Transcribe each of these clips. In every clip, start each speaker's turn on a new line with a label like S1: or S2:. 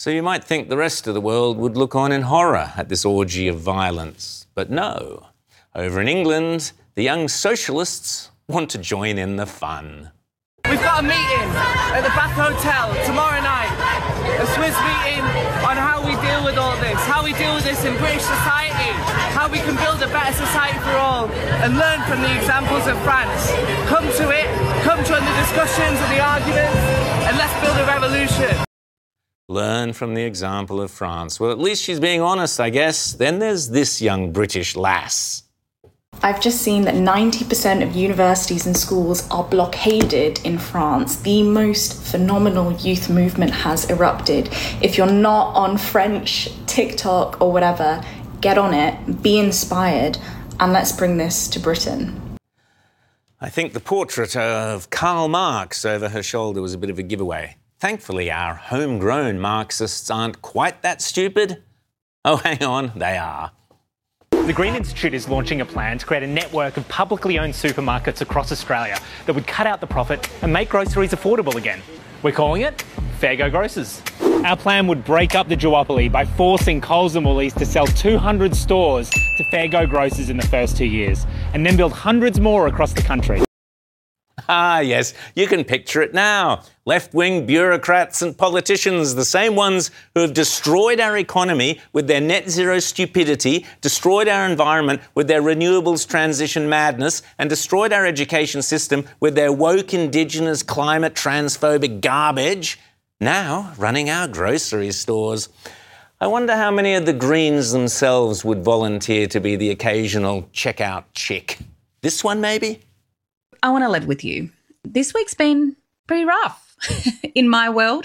S1: So you might think the rest of the world would look on in horror at this orgy of violence. But no. Over in England, the young socialists want to join in the fun.
S2: We've got a meeting at the Bath Hotel tomorrow night. A Swiss meeting on how we deal with all this, how we deal with this in British society, how we can build a better society for all and learn from the examples of France. Come to it, come join the discussions and the arguments, and let's build a revolution.
S1: Learn from the example of France. Well, at least she's being honest, I guess. Then there's this young British lass.
S3: I've just seen that 90% of universities and schools are blockaded in France. The most phenomenal youth movement has erupted. If you're not on French, TikTok or whatever, get on it, be inspired, and let's bring this to Britain.
S1: I think the portrait of Karl Marx over her shoulder was a bit of a giveaway. Thankfully, our homegrown Marxists aren't quite that stupid. Oh, hang on, they are.
S4: The Green Institute is launching a plan to create a network of publicly owned supermarkets across Australia that would cut out the profit and make groceries affordable again. We're calling it Fair Go Grocers. Our plan would break up the duopoly by forcing Coles and Woolies to sell 200 stores to Fair Go Grocers in the first 2 years, and then build hundreds more across the country.
S1: Ah, yes, you can picture it now. Left-wing bureaucrats and politicians, the same ones who have destroyed our economy with their net zero stupidity, destroyed our environment with their renewables transition madness, and destroyed our education system with their woke Indigenous climate transphobic garbage, now running our grocery stores. I wonder how many of the Greens themselves would volunteer to be the occasional checkout chick. This one, maybe?
S5: I want to live with you. This week's been pretty rough in my world.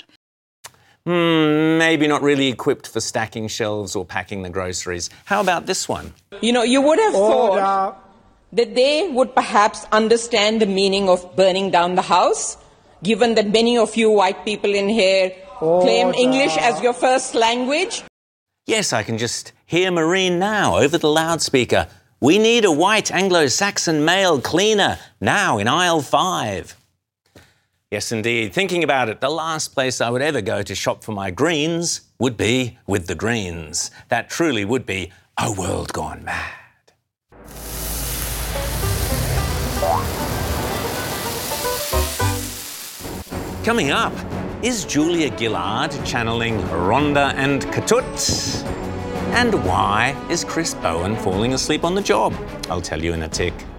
S1: Maybe not really equipped for stacking shelves or packing the groceries. How about this one?
S6: You know, you would have thought that they would perhaps understand the meaning of burning down the house, given that many of you white people in here claim English as your first language.
S1: Yes, I can just hear Maureen now over the loudspeaker. We need a white Anglo-Saxon male cleaner now in aisle 5. Yes, indeed. Thinking about it, the last place I would ever go to shop for my greens would be with the Greens. That truly would be a world gone mad. Coming up, is Julia Gillard channeling Rhonda and Katut? And why is Chris Bowen falling asleep on the job? I'll tell you in a tick.